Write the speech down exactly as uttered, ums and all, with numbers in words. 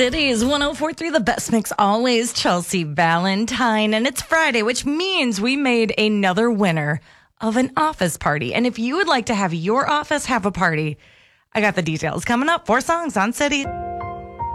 Cities one oh four point three, the best mix always, Chelsea Valentine. And it's Friday, which means we made another winner of an office party. And if you would like to have your office have a party, I got the details coming up. Four songs on City.